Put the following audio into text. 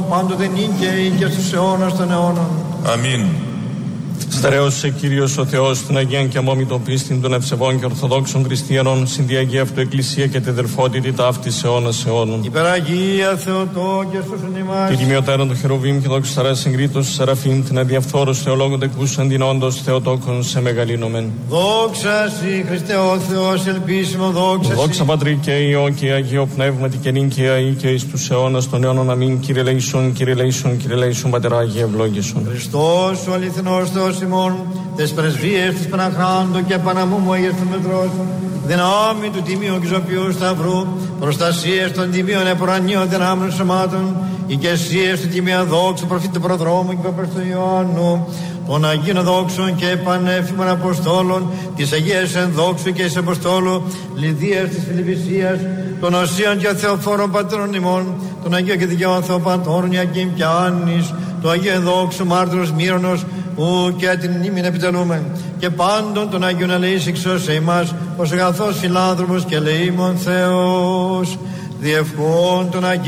πάντοτε νίκαιοι και στους αιώνας των αιώνων. Αμήν. Στερέωσε Κύριος ο Θεός την Αγίαν και αμόμητον πίστην των ευσεβών και ορθοδόξων χριστιανών, συνδιαγεί αυτο Εκκλησία και τη δερφότητη ταύτης αιώνας αιώνων. Υπεραγία Θεοτό και σώσον ημάς. Την τιμιωτέραν των χερουβίμ και δόξου ταράς συγκρίτως Σεραφείμ, την αδιαφθόρους θεολόγων τεκούσαν την όντως Θεοτόκον σε μεγαλύνομεν. Δόξα Συ Χριστέ ο Θεός ελπίσιμο, δόξα Συ. Δόξα Πατρί και Υιό και Αγίο Πνεύματι και νυν και αεί και εις τους αιώνας των αιώνων. Αμήν. Κύριε λέησον, Κύριε λέησον, Κύριε λέησον, Πατερά Αγία ευλόγησον. Χριστός ο αληθινός Θεός ημών, τες πρεσβείες της Παναχράντου και Παναμού μου Αγίας των Μετρός, δυνάμει του Τιμίου και Ζωπιού Σταυρού, προστασίες των Τιμίων Επουρανίων δυνάμεων σωμάτων, οικεσίες του Τιμίου Δόξου Προφήτου Προδρόμου και Παπαστού Ιωάννου, των Αγίων Δόξων και Πανέφημων Αποστόλων, της Αγίας Ενδόξου και της Αποστόλου Λιδίας της Φιλιππισίας, των Οσίων και Θεοφόρων Πατρών ημών, των Αγίων και Δικαίων Θεοπατώρων Ιακήμ και Άννης, του Αγίου Ενδόξου Μάρτυρος Μύρονος, ου και την ύμην επιτελούμε, και πάντων των Αγίων ελεείς εξώσε ημάς, ως αγαθός φιλάνθρωπος και ελεήμων Θεός, διευχών των Αγίων